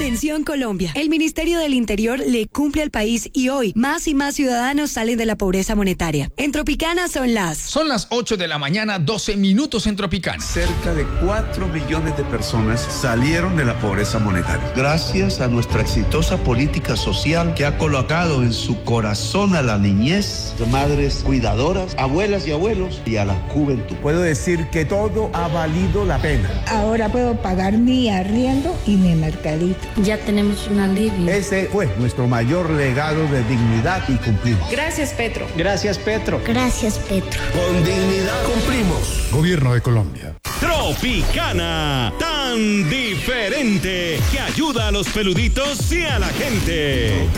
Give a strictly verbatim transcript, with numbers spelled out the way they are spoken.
Atención Colombia, el Ministerio del Interior le cumple al país y hoy más y más ciudadanos salen de la pobreza monetaria. En Tropicana son las... Son las ocho de la mañana, doce minutos en Tropicana. Cerca de cuatro millones de personas salieron de la pobreza monetaria. Gracias a nuestra exitosa política social que ha colocado en su corazón a la niñez, de madres cuidadoras, abuelas y abuelos y a la juventud. Puedo decir que todo ha valido la pena. Ahora puedo pagar mi arriendo y mi mercadito. Ya tenemos un alivio. Ese fue nuestro mayor legado de dignidad y cumplimos. Gracias, Petro. Gracias, Petro. Gracias, Petro. Con dignidad cumplimos. Gobierno de Colombia. Tropicana, tan diferente que ayuda a los peluditos y a la gente.